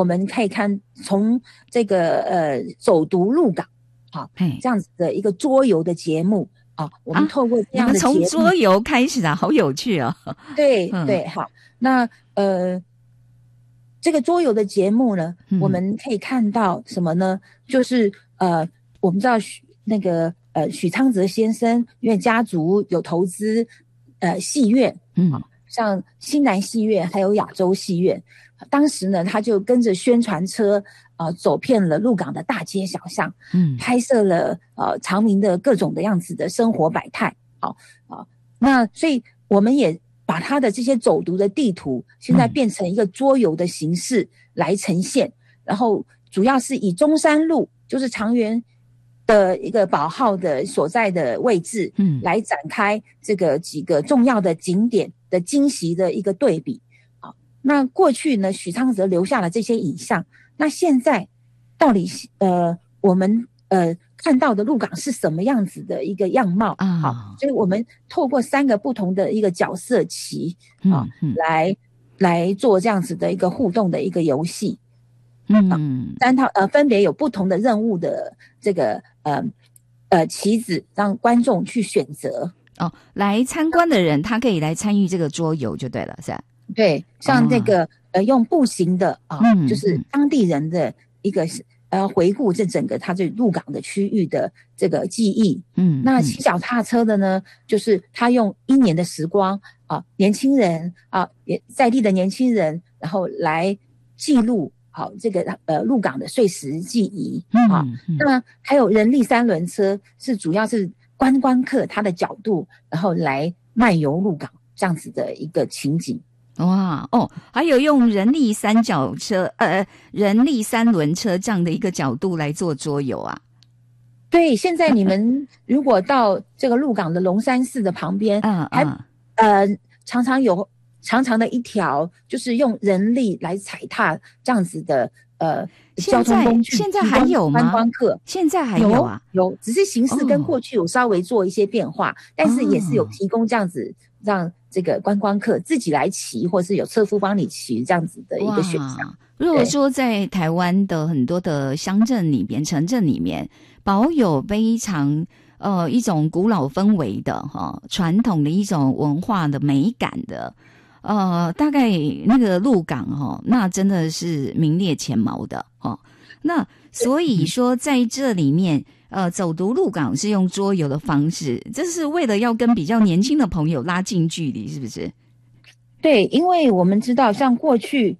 我们可以从这个走读鹿港，好，这样子的一个桌游的节目啊，我们透过这样的节目， 你们从桌游开始啊，好有趣哦。 对对，好，那这个桌游的节目呢，我们可以看到什么呢？就是我们知道许昌泽先生因为家族有投资戏院，像新南戏院还有亚洲戏院，当时呢他就跟着宣传车走遍了鹿港的大街小巷，拍摄了常民的各种的样子的生活百态，那所以我们也把他的这些走读的地图现在变成一个桌游的形式来呈现，然后主要是以中山路就是长园的一个宝号的所在的位置，来展开这个几个重要的景点的惊喜的一个对比。好，那过去呢，许昌泽留下了这些影像，那现在到底我们看到的鹿港是什么样子的一个样貌啊？好，所以我们透过3个不同的一个角色棋来做这样子的一个互动的一个游戏。3套分别有不同的任务的这个棋子，让观众去选择。 来参观的人他可以来参与这个桌游就对了，是吧？ 对，像这个用步行的就是当地人的一个回顾这整个他这鹿港的区域的这个记忆。那骑脚踏车的呢，就是他用1年的时光年轻人也在地的年轻人，然后来记录好这个鹿港的碎石记忆。那还有人力3轮车，是主要是观光客他的角度，然后来漫游鹿港这样子的一个情景。 哇还有用人力3轮车这样的一个角度来做桌游啊。 对，现在你们如果到这个鹿港的龙山寺的旁边，还常常有长长的一条，就是用人力来踩踏这样子的交通工具。现在还有吗？观光客现在还有啊？ 有，只是形式跟过去有稍微做一些变化，但是也是有提供这样子让这个观光客自己来骑，或是有车夫帮你骑这样子的一个选项。 如果说在台湾的很多的乡镇里面、城镇里面，保有非常一种古老氛围的传统的一种文化的美感的，大概那个鹿港那真的是名列前茅的那所以说在这里面走读鹿港是用桌游的方式，这是为了要跟比较年轻的朋友拉近距离，是不是？ 对，因为我们知道像过去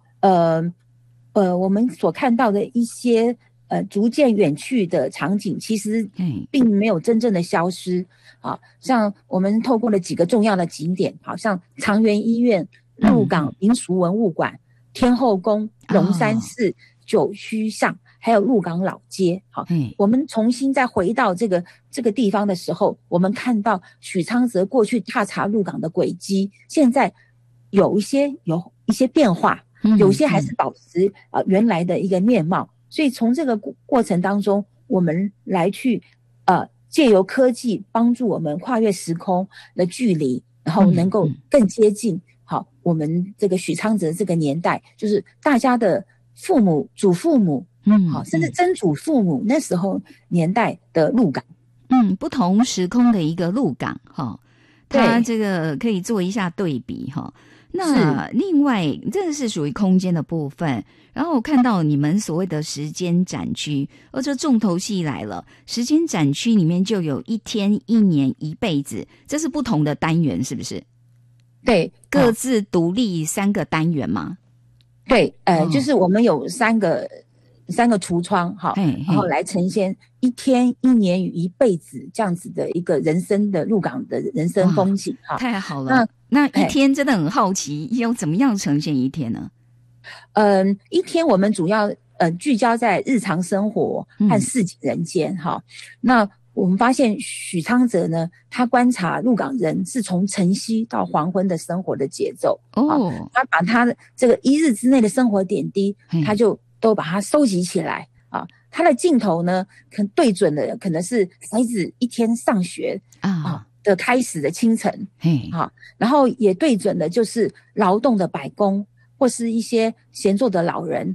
我们所看到的一些逐渐远去的场景，其实并没有真正的消失。像我们透过了几个重要的景点，好像长园医院、鹿港民俗文物馆、天后宫、龙山寺、九曲巷，还有鹿港老街。好，我们重新再回到这个地方的时候，我们看到许昌泽过去踏查鹿港的轨迹，现在有一些变化，有些还是保持原来的一个面貌。所以从这个过程当中，我们来去借由科技帮助我们跨越时空的距离，然后能够更接近我们这个许昌泽这个年代，就是大家的父母、祖父母，甚至曾祖父母那时候年代的鹿港。 不同时空的一个鹿港它这个可以做一下对比那另外这是属于空间的部分，然后我看到你们所谓的时间展区，这重头戏来了，时间展区里面就有1天、1年、1辈子，这是不同的单元是不是？ 对， 各自独立3个单元吗？ 对，就是我们有3个橱窗然后来呈现1天、1年与1辈子这样子的一个人生的鹿港的人生风景太好了。那1天真的很好奇要怎么样呈现1天呢 ？1天我们主要聚焦在日常生活和市井人间那我们发现许昌泽呢，他观察鹿港人是从晨曦到黄昏的生活的节奏他把他的这个1日之内的生活点滴他就都把它收集起来他的镜头呢可能对准了可能是孩子1天上学的开始的清晨然后也对准了就是劳动的百工或是一些闲坐的老人